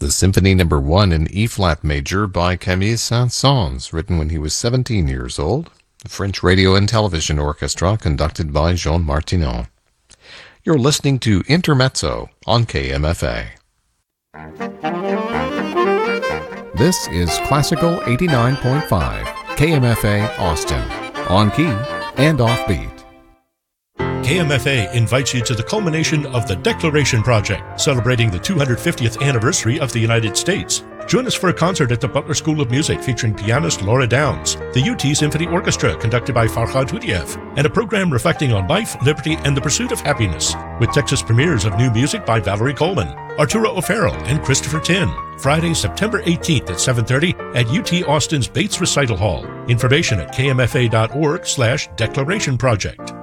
The Symphony No. 1 in E-flat major by Camille Saint-Saëns, written when he was 17 years old. The French Radio and Television Orchestra, conducted by Jean Martineau. You're listening to Intermezzo on KMFA. This is Classical 89.5, KMFA Austin, on key and offbeat. KMFA invites you to the culmination of the Declaration Project, celebrating the 250th anniversary of the United States. Join us for a concert at the Butler School of Music featuring pianist Laura Downs, the UT Symphony Orchestra conducted by Farhad Hudiev, and a program reflecting on life, liberty, and the pursuit of happiness, with Texas premieres of new music by Valerie Coleman, Arturo O'Farrell, and Christopher Tin. Friday, September 18th at 7:30 at UT Austin's Bates Recital Hall. Information at kmfa.org/Declaration Project.